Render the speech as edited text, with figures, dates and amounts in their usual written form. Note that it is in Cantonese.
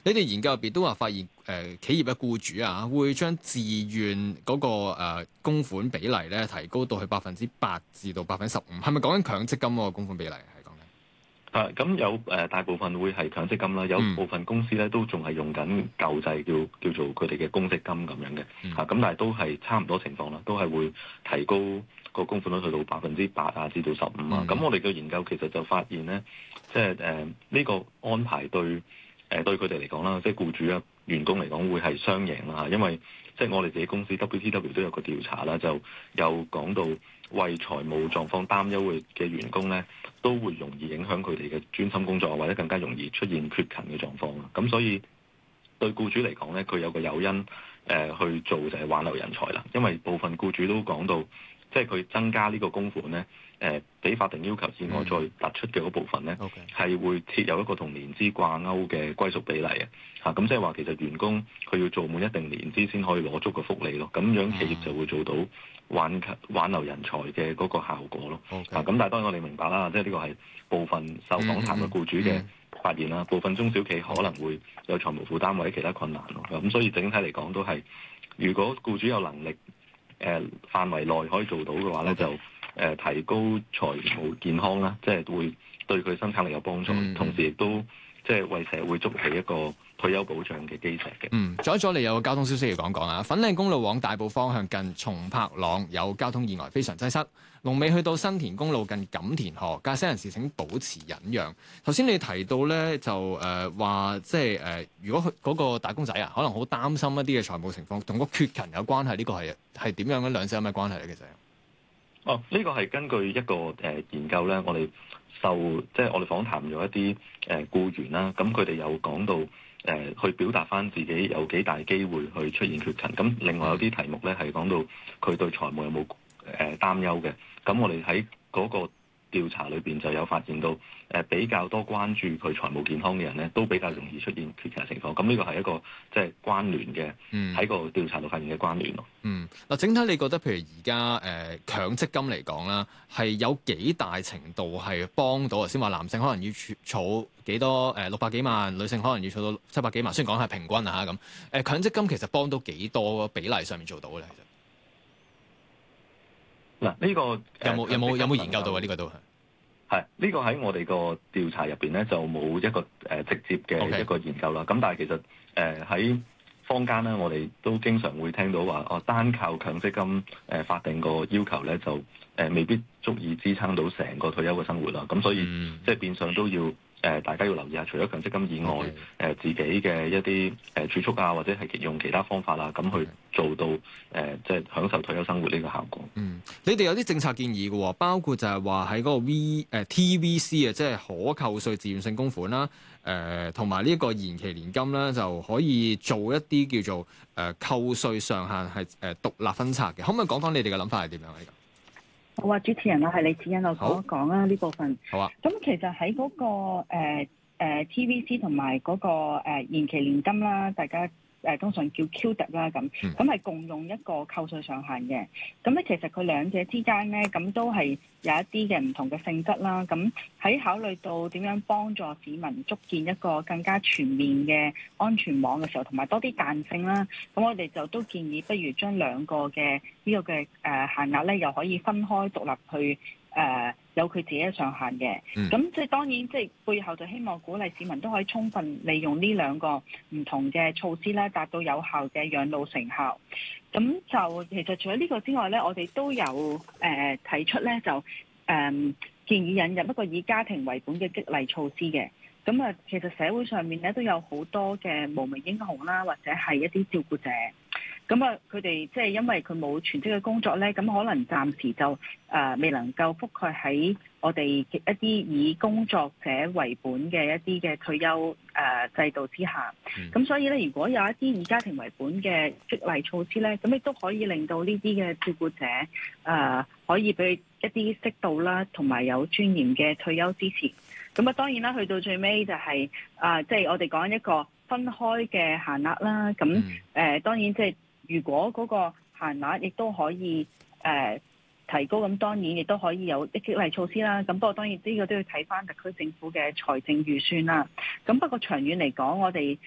你哋研究入邊都話發現企業嘅僱主啊，會將自願嗰個供款比例咧提高到去8%至到15%，係咪講緊強積金嗰個供款比例係講緊？ 咁有大部分會係強積金啦，有部分公司咧都仲係用緊舊制叫做佢哋嘅公積金咁樣嘅，咁但係都係差唔多情況啦，都係會提高個供款率去到8%啊至到15%啊。咁我哋嘅研究其實就發現咧，即係呢個安排對佢哋嚟講啦，即係僱主啊員工嚟講會係雙贏啦，因為即係我哋自己公司 WTW 都有個調查啦，就有講到為財務狀況擔憂嘅員工咧，都會容易影響佢哋嘅專心工作，或者更加容易出現缺勤嘅狀況啦。咁所以對僱主嚟講咧，佢有個誘因去做就係挽留人才啦。因為部分僱主都講到，即係佢增加呢個供款咧，比法定要求之外再突出嘅嗰部分咧，係會設有一個同年資掛鈎嘅歸屬比例嘅。咁即係話其實員工佢要做滿一定年資先可以攞足個福利咯。咁樣企業就會做到挽留人才嘅嗰個效果咯。咁但係當然我哋明白啦，即係呢個係部分受訪談嘅僱主嘅發現啦。部分中小企可能會有財務負擔或者其他困難咯。咁所以整體嚟講都係，如果僱主有能力範圍內可以做到嘅話咧，就提高財務健康啦，即係會對佢生產力有幫助，同時亦都即係為社會築起一個退休保障嘅基石嘅。 阻咗你有個交通消息要講講啊！粉嶺公路往大埔方向近松柏塱有交通意外，非常擠塞。龍尾去到新田公路近錦田河，駕駛人士請保持忍讓。頭先你提到咧，就話即係如果嗰個打工仔啊，可能好擔心一啲嘅財務情況，同個缺勤有關係，呢個係點樣咧？兩者有咩關係咧？其實呢個係根據一個研究咧，我哋即係我哋訪談咗一啲僱員啦，咁佢哋有講到去表達翻自己有幾大機會去出現缺勤。咁另外有啲題目咧係講到佢對財務有冇擔憂嘅。咁我哋喺嗰個調查裏邊就有發現到比較多關注佢財務健康嘅人咧，都比較容易出現缺勤嘅情況。咁呢個係一個即係關聯嘅，喺個調查度發現嘅關聯咯。 嗱，整體你覺得譬如而家強積金嚟講啦，係有幾大程度係幫到？先話男性可能要儲幾多600幾萬，女性可能要儲到700幾萬。雖然講係平均啊咁，強積金其實幫到幾多比例上面做到咧？其實嗱，呢個有冇研究到啊？呢個都係呢個喺我哋個調查入邊咧，就冇一個直接嘅一個研究啦。咁但係其實喺坊間咧，我哋都經常會聽到話，單靠強積金法定個要求咧，就未必足以支撐到成個退休嘅生活啦。咁所以即係變相都要大家要留意下，除咗強積金以外，自己嘅一啲儲蓄啊，或者係用其他方法啦，咁去做到即係享受退休生活呢個效果。 你哋有啲政策建議嘅，包括就係話喺嗰個TVC 啊，即係可扣稅自願性供款啦，同埋呢一個延期年金啦，就可以做一啲叫做扣稅上限係獨立分拆嘅。可唔可以講翻你哋嘅諗法係點樣嚟㗎？ 好啊，主持人啊，係李子欣，我講一講啦呢部分。 好啊。咁其實喺嗰個TVC 同埋嗰個延期年金啦，大家通常叫 QDIP 啦咁係共用一個扣稅上限嘅。咁咧其實佢兩者之間咧，咁都係有一啲嘅唔同嘅性質啦。咁喺考慮到點樣幫助市民築建一個更加全面嘅安全網嘅時候，同埋多啲彈性啦，咁我哋就都建議不如將兩個嘅呢個嘅限額咧，又可以分開獨立去有佢自己嘅上限嘅。咁即係當然，即係背後就希望鼓勵市民都可以充分利用呢兩個唔同嘅措施咧，達到有效嘅養老成效。咁就其實除咗呢個之外咧，我哋都有提出咧，就建議引入一個以家庭為本嘅激勵措施嘅。咁啊，其實社會上面咧都有好多嘅無名英雄啦，或者係一啲照顧者。咁啊，佢哋即係因為佢冇全職嘅工作咧，咁可能暫時就未能夠覆蓋喺我哋一啲以工作者為本嘅一啲嘅退休制度之下。咁所以咧，如果有一啲以家庭為本嘅激勵措施咧，咁亦都可以令到呢啲嘅照顧者可以俾一啲適度啦，同埋有尊嚴嘅退休支持。咁啊，當然啦，去到最尾就係即係我哋講一個分開嘅限額啦。咁當然即係如果嗰個限額亦都可以提高，咁當然亦都可以有啲激勵措施啦。咁不過當然呢個都要睇翻特區政府嘅財政預算啦。咁不過長遠嚟講，我哋